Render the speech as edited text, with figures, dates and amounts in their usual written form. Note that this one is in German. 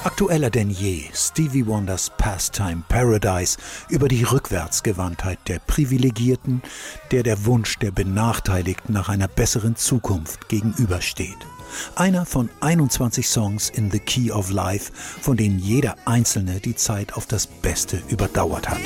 Aktueller denn je, Stevie Wonders Pastime Paradise über die Rückwärtsgewandtheit der Privilegierten, der Wunsch der Benachteiligten nach einer besseren Zukunft gegenübersteht. Einer von 21 Songs in The Key of Life, von denen jeder einzelne die Zeit auf das Beste überdauert hat.